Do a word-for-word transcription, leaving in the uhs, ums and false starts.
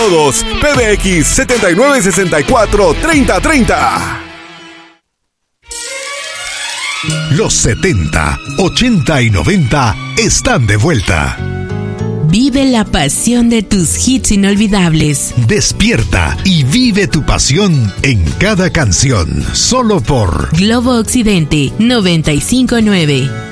Todos, P B X setenta y nueve sesenta y cuatro treinta treinta. Los setenta, ochenta y noventa están de vuelta. Vive la pasión de tus hits inolvidables. Despierta y vive tu pasión en cada canción, solo por Globo Occidente noventa y cinco punto nueve.